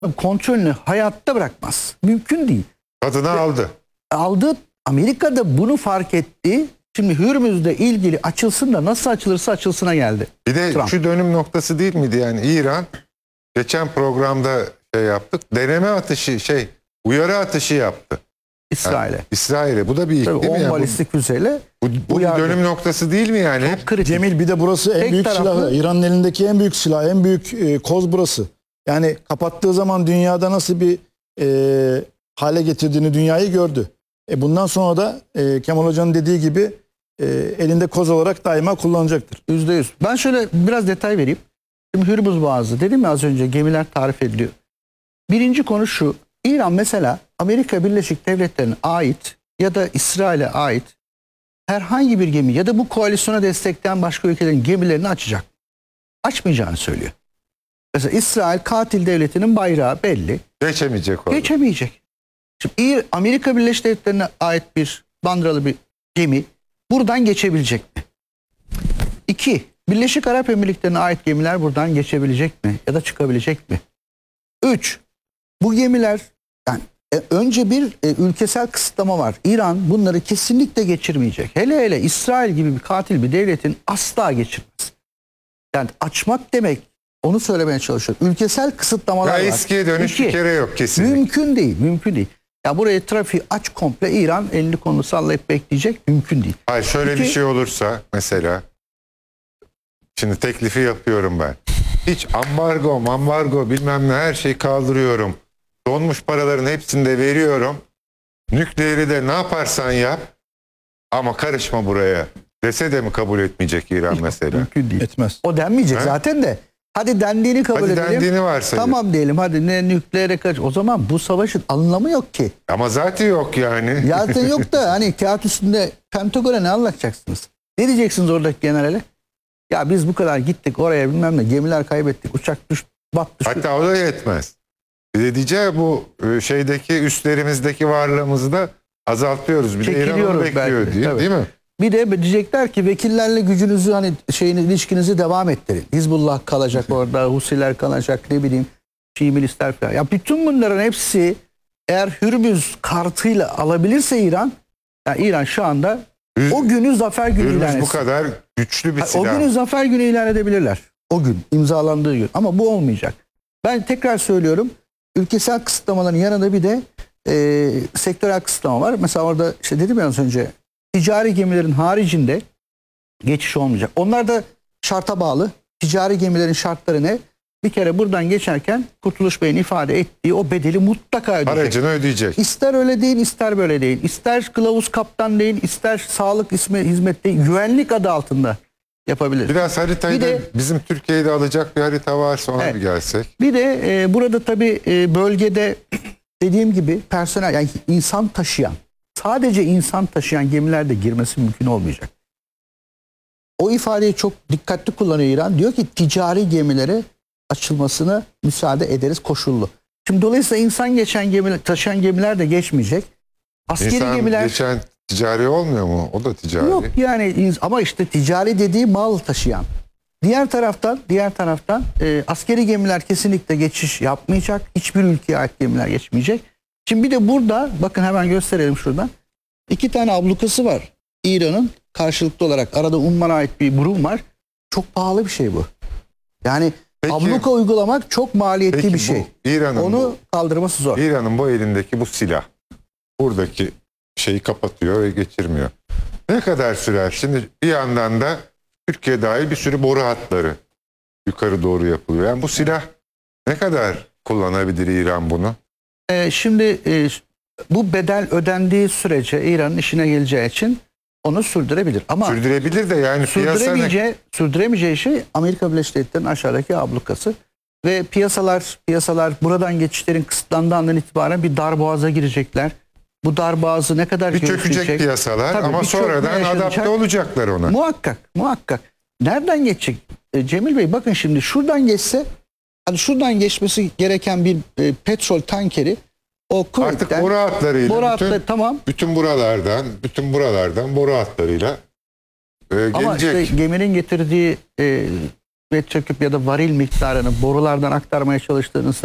kontrolünü hayatta bırakmaz. Mümkün değil. Tadını aldı. Aldı. Amerika'da bunu fark etti. Şimdi Hürmüz'le ilgili açılsın da nasıl açılırsa açılsına geldi. Bir de Trump. şu dönüm noktası değil miydi yani İran geçen programda şey yaptık. Deneme atışı uyarı atışı yaptı. İsrail'e. Yani İsrail'e. Bu da bir ilk Tabii değil mi? 10 Yani balistik füzeyle bu bir dönüm noktası değil mi yani? çok kritik. Cemil, bir de burası en Tek büyük taraflı- silahı. İran'ın elindeki en büyük silah, en büyük koz burası. Yani kapattığı zaman dünyada nasıl bir hale getirdiğini dünyayı gördü. Bundan sonra da Kemal Hoca'nın dediği gibi elinde koz olarak daima kullanacaktır. %100. Ben şöyle biraz detay vereyim. Şimdi Hürmüz Boğazı dedim ya az önce, gemiler tarif ediliyor. Birinci konu şu. İran mesela Amerika Birleşik Devletleri'ne ait ya da İsrail'e ait herhangi bir gemi ya da bu koalisyona destekleyen başka ülkelerin gemilerini açacak. Açmayacağını söylüyor. Mesela İsrail katil devletinin bayrağı belli. Geçemeyecek orada. Geçemeyecek. Şimdi Amerika Birleşik Devletleri'ne ait bir bandıralı bir gemi buradan geçebilecek mi? 2. Birleşik Arap Emirlikleri'ne ait gemiler buradan geçebilecek mi? Ya da çıkabilecek mi? 3. Bu gemiler yani önce bir ülkesel kısıtlama var. İran bunları kesinlikle geçirmeyecek. Hele hele İsrail gibi bir katil bir devletin asla geçirmez. Yani açmak demek, onu söylemeye çalışıyorum. Ülkesel kısıtlamalar Ya var. eskiye dönüş bir 2. kere yok kesinlikle. Mümkün değil, mümkün değil. Ya burayı trafiği aç komple, İran elini kolunu sallayıp bekleyecek, mümkün değil. Hayır şöyle bir İki- şey olursa mesela şimdi teklifi yapıyorum ben. Hiç ambargo bilmem ne her şeyi kaldırıyorum. Donmuş paraların hepsini de veriyorum. Nükleeri de ne yaparsan yap ama karışma buraya dese de mi kabul etmeyecek İran mesela? Mümkün değil. Etmez. O denmeyecek He? zaten de. Hadi dendiğini kabul Hadi edelim. dendiğini varsayalım. Tamam diyelim, hadi ne nükleere kaç. O zaman bu savaşın anlamı yok ki. Ama zaten yok yani. Zaten yok da hani kağıt üstünde Pentagon'a ne anlatacaksınız? Ne diyeceksiniz oradaki generale? Ya biz bu kadar gittik oraya bilmem ne, gemiler kaybettik, uçak düştü, battı. Hatta o da yetmez. Bir de diyeceği bu şeydeki üstlerimizdeki varlığımızı da azaltıyoruz. Bir de İran onu Çekiliyoruz bekliyor belki de, diye, tabii. değil mi? Bir de diyecekler ki vekillerle gücünüzü hani ilişkinizi devam ettirin. Hizbullah kalacak orada, Husiler kalacak, ne bileyim Şii milisler falan. Ya bütün bunların hepsi eğer Hürmüz kartıyla alabilirse İran, yani İran şu anda o günü zafer günü ilan Hürmüz bu etsin. kadar güçlü bir O silah. günü zafer günü ilan edebilirler. O gün imzalandığı gün. Ama bu olmayacak. Ben tekrar söylüyorum. Ülkesel kısıtlamaların yanında bir de sektörel kısıtlama var. Mesela orada işte dedim ya az önce, ticari gemilerin haricinde geçiş olmayacak. Onlar da şarta bağlı. Ticari gemilerin şartları ne? Bir kere buradan geçerken Kurtuluş Bey'in ifade ettiği o bedeli mutlaka ödeyecek. Aracını ödeyecek. İster öyle değil, ister böyle değil. İster kılavuz kaptan değil, ister sağlık hizmet değil. Güvenlik adı altında yapabilir. Biraz haritayı Bir da de- bizim Türkiye'de alacak bir harita varsa ona Evet. bir gelsek. Bir de burada tabii bölgede dediğim gibi personel, yani insan taşıyan, sadece insan taşıyan gemilerde girmesi mümkün olmayacak. O ifadeyi çok dikkatli kullanıyor İran. Diyor ki ticari gemilere açılmasına müsaade ederiz koşullu. Şimdi dolayısıyla insan geçen gemiler, taşıyan gemiler de geçmeyecek. Askeri İnsan gemiler geçen ticari olmuyor mu? O da ticari. yok yani, ama işte ticari dediği mal taşıyan. Diğer taraftan askeri gemiler kesinlikle geçiş yapmayacak. Hiçbir ülkeye ait gemiler geçmeyecek. Şimdi bir de burada bakın, hemen gösterelim şuradan. 2 tane ablukası var İran'ın, karşılıklı olarak. Arada Umman'a ait bir burun var. Çok pahalı bir şey bu. Yani Peki- abluka uygulamak çok maliyetli Peki bir şey. İran'ın Kaldırması zor. İran'ın bu elindeki bu silah buradaki şeyi kapatıyor ve geçirmiyor. Ne kadar sürer? Şimdi bir yandan da Türkiye dahil bir sürü boru hatları yukarı doğru yapılıyor. Yani bu silah ne kadar kullanabilir İran bunu? Şimdi bu bedel ödendiği sürece İran'ın işine geleceği için onu sürdürebilir. Ama Sürdürebilir de yani piyasa ne? sürdüremeyeceği şey Amerika Birleşik Devletleri'nin aşağıdaki ablukası. Ve piyasalar buradan geçişlerin kısıtlandığı andan itibaren bir darboğaza girecekler. Bu darboğazı ne kadar Bir çökecek görüşecek? piyasalar Tabii, ama bir çökme sonradan yaşanacak. adapte olacaklar ona. Muhakkak. Nereden geçecek? Cemil Bey bakın, şimdi şuradan geçse, hani şuradan geçmesi gereken bir petrol tankeri o Artık Kuveyt'ten, boru hatlarıyla tamam. bütün buralardan boru hatlarıyla Ama gelecek. işte geminin getirdiği metreküp ya da varil miktarını borulardan aktarmaya çalıştığınızda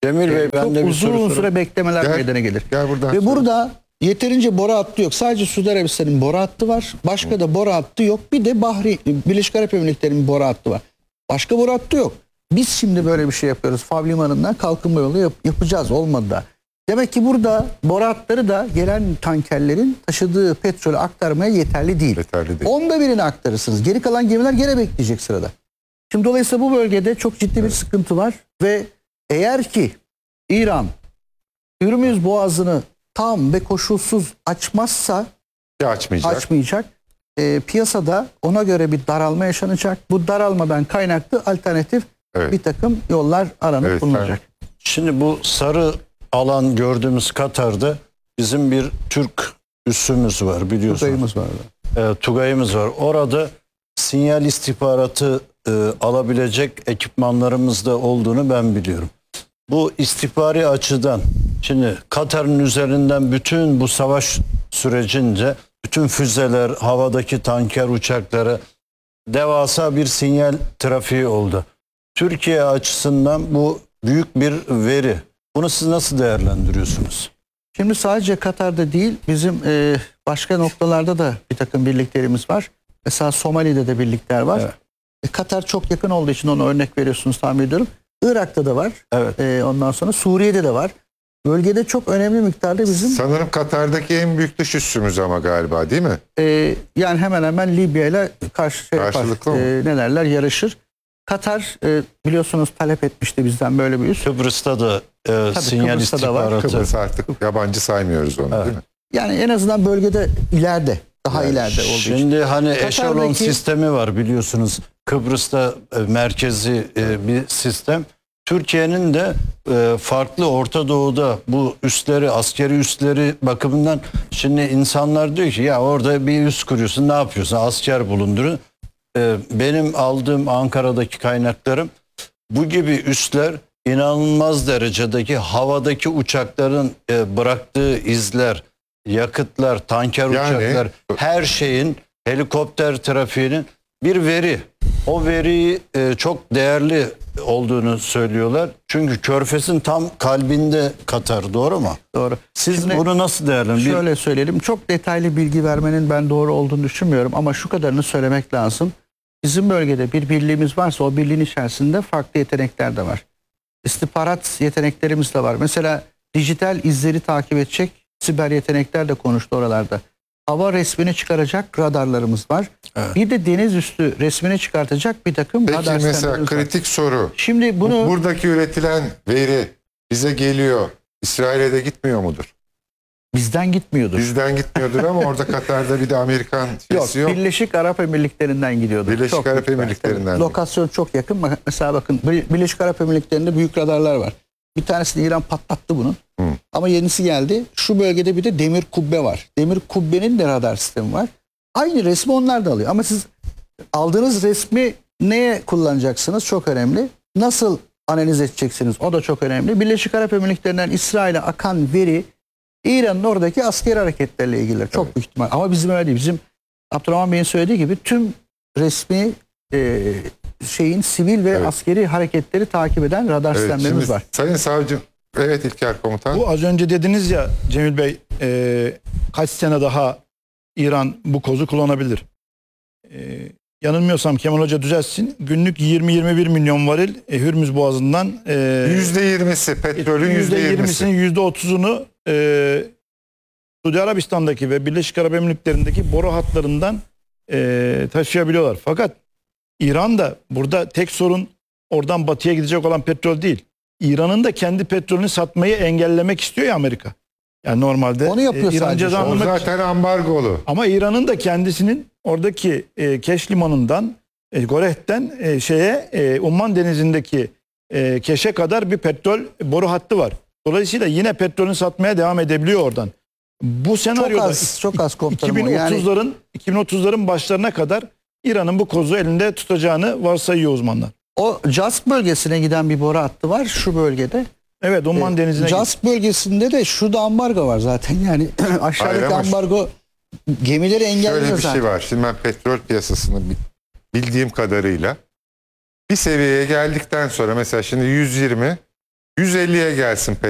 Cemil Bey ben çok de bir uzun soru sorayım. süre beklemeler Gel, meydana gelir. gel buradan Ve sor. burada yeterince boru hattı yok. Sadece Suudi Arabistan'ın boru hattı var. Başka da boru hattı yok. Bir de Birleşik Arap Emirlikleri'nin boru hattı var. Başka boru hattı yok. Biz şimdi böyle bir şey yapıyoruz. Fav Limanı'ndan kalkınma yolu yapacağız. Olmadı da. Demek ki burada boru hatları da gelen tankerlerin taşıdığı petrolü aktarmaya yeterli değil. Yeterli değil. Onda birini aktarırsınız. Geri kalan gemiler gene bekleyecek sırada. Şimdi dolayısıyla bu bölgede çok ciddi bir sıkıntı var ve eğer ki İran Hürmüz Boğazı'nı tam ve koşulsuz açmazsa Ya açmayacak. açmayacak. Piyasada ona göre bir daralma yaşanacak. Bu daralmadan kaynaklı alternatif Evet. bir takım yollar aranıp Evet, bulunacak. Şimdi bu sarı alan gördüğümüz Katar'da bizim bir Türk üssümüz var biliyorsunuz. Tugayımız var orada. Tugay'ımız var. Orada sinyal istihbaratı alabilecek ekipmanlarımız da olduğunu ben biliyorum. Bu istihbari açıdan şimdi Katar'ın üzerinden bütün bu savaş sürecince bütün füzeler, havadaki tanker uçakları devasa bir sinyal trafiği oldu. Türkiye açısından bu büyük bir veri. Bunu siz nasıl değerlendiriyorsunuz? Şimdi sadece Katar'da değil bizim başka noktalarda da bir takım birliklerimiz var. Mesela Somali'de de birlikler var. Evet. Katar çok yakın olduğu için ona örnek veriyorsunuz tahmin ediyorum. Irak'ta da var. Evet. Ondan sonra Suriye'de de var. Bölgede çok önemli miktarda bizim Sanırım Katar'daki en büyük dış üssümüz ama galiba değil mi? yani hemen hemen Libya ile Karşılıklı mı? ne derler yarışır. Katar biliyorsunuz talep etmişti bizden böyle bir üs. Kıbrıs'ta da sinyal Kıbrıs'ta da var. istihbaratı. Kıbrıs artık yabancı saymıyoruz onu değil mi? Yani en azından bölgede ileride daha ileride olduğu için. Şimdi hani eşelon Katar'daki- sistemi var biliyorsunuz. Kıbrıs'ta merkezi bir sistem. Türkiye'nin de farklı Orta Doğu'da bu üsleri, askeri üsleri bakımından şimdi insanlar diyor ki ya orada bir üs kuruyorsun ne yapıyorsun? Asker bulundurun. Benim aldığım Ankara'daki kaynaklarım bu üsler üsler inanılmaz derecedeki havadaki uçakların bıraktığı izler, yakıtlar, tanker Yani- uçaklar, her şeyin helikopter trafiğinin bir veri. O veriyi çok değerli olduğunu söylüyorlar. Çünkü Körfez'in tam kalbinde Katar, doğru mu? Doğru. Siz Şimdi bunu nasıl değerlendiriyorsunuz? şöyle söyleyelim. Çok detaylı bilgi vermenin ben doğru olduğunu düşünmüyorum ama şu kadarını söylemek lazım. Bizim bölgede bir birliğimiz varsa o birliğin içerisinde farklı yetenekler de var. İstihbarat yeteneklerimiz de var. Mesela dijital izleri takip edecek siber yetenekler de konuştu oralarda. Hava resmini çıkaracak radarlarımız var. Evet. Bir de deniz üstü resmini çıkartacak bir takım Peki radar mesela sistemlerimiz var. kritik soru. Şimdi bunu Buradaki üretilen veri bize geliyor. İsrail'e de gitmiyor mudur? bizden gitmiyordur. Bizden gitmiyordur ama orada Katar'da bir de Amerikan Yok, şeysi yok. Birleşik Arap Emirlikleri'nden gidiyordu. Birleşik Çok Arap büyük bir- Emirlikleri'nden. tabii. Lokasyon çok yakın. Mesela bakın Birleşik Arap Emirlikleri'nde büyük radarlar var. Bir tanesini İran patlattı bunun. Ama yenisi geldi. Şu bölgede bir de demir kubbe var. Demir kubbenin de radar sistemi var. Aynı resmi onlar da alıyor. Ama siz aldığınız resmi neye kullanacaksınız? Çok önemli. Nasıl analiz edeceksiniz? O da çok önemli. Birleşik Arap Emirlikleri'nden İsrail'e akan veri İran'ın oradaki askeri hareketlerle ilgili. Çok büyük ihtimal. Ama bizim öyle değil. Bizim Abdurrahman Bey'in söylediği gibi tüm resmi sivil ve Evet. askeri hareketleri takip eden radar Evet, sistemlerimiz şimdi var. Sayın Savcım, evet İlker Komutan. Bu az önce dediniz ya Cemil Bey, kaç sene daha İran bu kozu kullanabilir? Yanılmıyorsam Kemal Hoca düzeltsin. Günlük 20-21 milyon varil Hürmüz Boğazı'ndan %20'si petrolün %20'si. %20'sinin %30'unu Suudi Arabistan'daki ve Birleşik Arap Emirlikleri'ndeki boru hatlarından taşıyabiliyorlar. Fakat İran da burada tek sorun oradan batıya gidecek olan petrol değil. İran'ın da kendi petrolünü satmayı engellemek istiyor ya Amerika. Yani normalde Onu yapıyor İran sadece. O cezalandırmak zaten ambargolu. ama İran'ın da kendisinin oradaki Keş limanından Goreh'ten Umman Denizi'ndeki Keş'e kadar bir petrol boru hattı var. Dolayısıyla yine petrolünü satmaya devam edebiliyor oradan. Bu senaryoda Çok az komutanım o. Yani 2030'ların başlarına kadar İran'ın bu kozu elinde tutacağını varsayıyor uzmanlar. o Cask bölgesine giden bir boru hattı var şu bölgede. Evet, Umman Denizi'ne Cask bölgesinde de şurada ambargo var zaten. Yani aşağıdaki Hayır ama ambargo gemileri engelliyor Şöyle bir zaten. şey var. Şimdi ben petrol piyasasını bildiğim kadarıyla bir seviyeye geldikten sonra mesela şimdi 120 150'ye gelsin